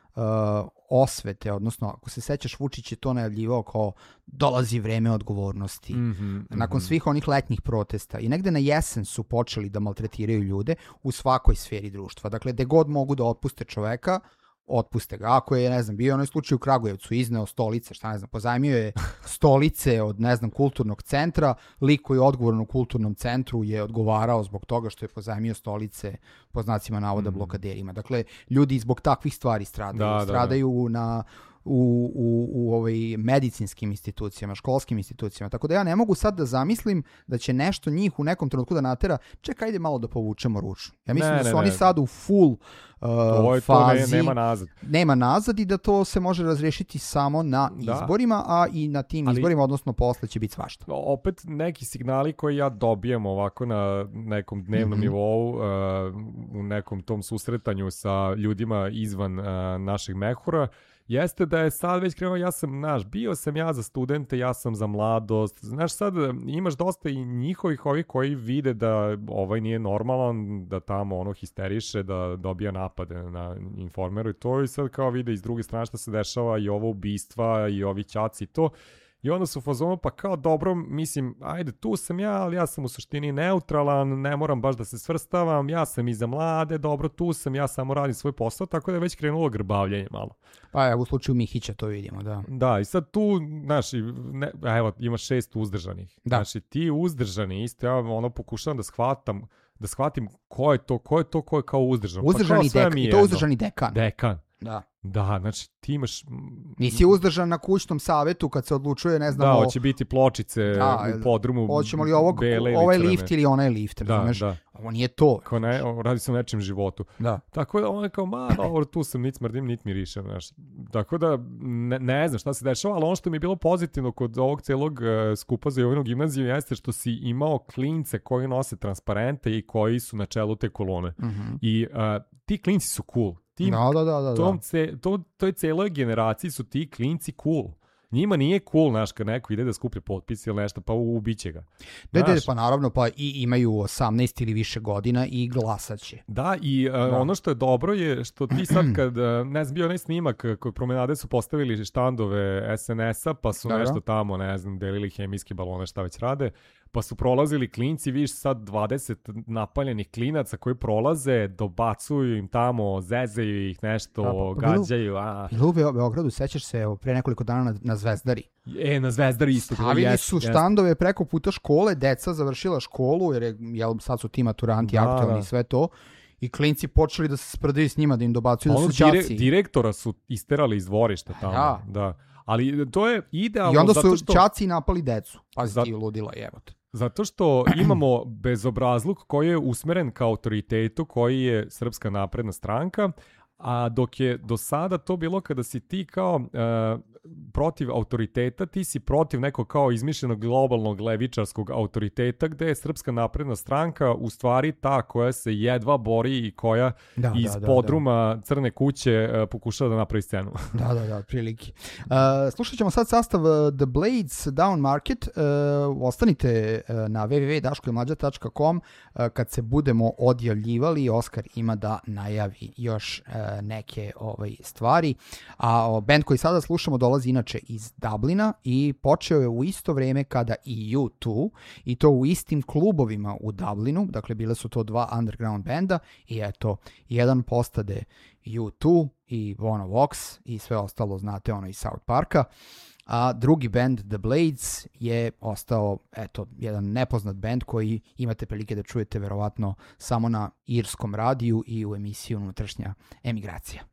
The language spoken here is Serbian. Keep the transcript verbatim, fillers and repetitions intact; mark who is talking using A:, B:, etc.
A: uh, osvete, odnosno ako se sećaš, Vučić je to najavljivao kao dolazi vreme odgovornosti.
B: Mm-hmm,
A: Nakon
B: mm-hmm.
A: svih onih letnjih protesta i negde na jesen su počeli da maltretiraju ljude u svakoj sferi društva. Dakle, gde god mogu da otpuste čoveka, otpuste ga. Ako je, ne znam, bio onaj slučaj u Kragujevcu, izneo stolice, šta ne znam, pozajmio je stolice od, ne znam, kulturnog centra, lik koji je odgovoran u kulturnom centru je odgovarao zbog toga što je pozajmio stolice po znacima navoda mm. blokaderima. Dakle, ljudi zbog takvih stvari stradaju.
B: Da,
A: stradaju
B: da, da.
A: na... u, u, u ovaj medicinskim institucijama, školskim institucijama. Tako da ja ne mogu sad da zamislim da će nešto njih u nekom trenutku da natera, čekaj, ajde malo da povučemo ručnu. Ja mislim
B: ne,
A: da su
B: ne,
A: oni
B: ne.
A: sad u full uh,
B: to je,
A: fazi.
B: To ne, nema nazad.
A: Nema nazad i da to se može razrešiti samo na
B: da.
A: izborima, a i na tim
B: Ali,
A: izborima, odnosno posle će biti svašta.
B: Opet neki signali koji ja dobijem ovako na nekom dnevnom mm-hmm. nivou, uh, u nekom tom susretanju sa ljudima izvan uh, našeg mehura, jeste da je sad već krenuo, ja sam, znaš, bio sam ja za studente, ja sam za mladost, znaš, sad imaš dosta i njihovih ovih koji vide da ovaj nije normalan, da tamo ono histeriše, da dobija napade na Informeru i to, i sad kao vide iz druge strane šta se dešava i ovo ubistva i ovi ćaci i to. I onda su u fazonu, pa kao dobro, mislim, ajde, tu sam ja, ali ja sam u suštini neutralan, ne moram baš da se svrstavam, ja sam i za mlade, dobro, tu sam, ja samo radim svoj posao, tako da je već krenulo grbavljenje malo.
A: Pa evo, u slučaju Mihića to vidimo, da.
B: Da, i sad tu, znaš, ne, evo, ima šest uzdržanih.
A: Da.
B: Znači, ti uzdržani, isto, ja ono pokušavam da shvatam, da shvatim ko je to, ko je to ko je kao uzdržan.
A: Uzdržani
B: pa
A: dekan, i to uzdržani dekan.
B: Dekan.
A: Da.
B: Da, znači ti imaš...
A: Nisi uzdržan na kućnom savetu kad se odlučuje, ne znam...
B: Da,
A: o...
B: hoće biti pločice
A: da,
B: u podrumu
A: hoćemo li ovog,
B: bele
A: ovaj
B: ili
A: lift ili onaj lift,
B: da,
A: razumeš?
B: Da.
A: Ovo nije to.
B: Ko ne, radi se o nečem životu.
A: Da.
B: Tako da on je kao, ma, dobro, tu sam, nit smrdim, nit mirišem, znaš. Tako da, ne, ne znam šta se dešava, ali ono što mi je bilo pozitivno kod ovog celog uh, skupa za Jovinu gimnaziju jeste što si imao klince koji nose transparente i koji su na čelu te kolone.
A: Mm-hmm.
B: I uh, ti klinci su cool. Tim,
A: da, da, da, da.
B: Tom ce, to, toj celoj generaciji su ti klinci cool. Njima nije cool, znaš, kad neko ide da skuplja potpis ili nešto, pa ubiće ga.
A: Da, da, pa naravno, pa i imaju osamnaest ili više godina i glasaće.
B: Da, i uh, da. Ono što je dobro je što ti sad kad, uh, ne znam, bio onaj snimak kod promenade su postavili štandove es en es a, pa su da, nešto da. tamo, ne znam, delili hemijske balone, šta već rade, pa su prolazili klinci, vidiš sad dvadeset napaljenih klinaca koji prolaze, dobacuju im tamo, zezeju ih nešto, da, pa, gađaju. A...
A: Bilo u Beogradu, sećaš se, evo, pre nekoliko dana na, na Zvezdari.
B: E, na Zvezdari isto.
A: Stavili jest, su štandove jest. Preko puta škole, deca završila školu, jer je, jel, sad su ti maturanti da, aktualni i sve to. I klinci počeli da se sprdaju s njima, da im dobacuju da su čaci.
B: Dire, direktora su isterali iz dvorišta tamo. Ja. Da. Ali to je idealno.
A: I onda su
B: zato što...
A: čaci napali decu. Pazi Zat... ti ludila, jebote.
B: Zato što imamo bezobrazluk koji je usmeren ka autoritetu, koji je Srpska napredna stranka, a dok je do sada to bilo kada si ti kao uh, protiv autoriteta, ti si protiv nekog kao izmišljenog globalnog levičarskog autoriteta, gde je Srpska napredna stranka u stvari ta koja se jedva bori i koja
A: da,
B: iz
A: da, da,
B: podruma da. Crne kuće uh, pokušava da napravi scenu.
A: Da, da, da, prilike. Uh, slušat ćemo sad sastav The Blades Down Market. Uh, ostanite uh, na w w w tačka daško i mlađa tačka com uh, kad se budemo odjavljivali. Oskar ima da najavi još uh, neke ovaj, stvari. A o, band koji sada slušamo dolazi inače iz Dublina i počeo je u isto vreme kada i U dva i to u istim klubovima u Dublinu. Dakle, bile su to dva underground benda i eto, jedan postade U dva i Bono Vox i sve ostalo, znate, ono iz South Parka. A drugi band, The Blades, je ostao, eto, jedan nepoznat band koji imate prilike da čujete verovatno samo na irskom radiju i u emisiji Unutrašnja emigracija.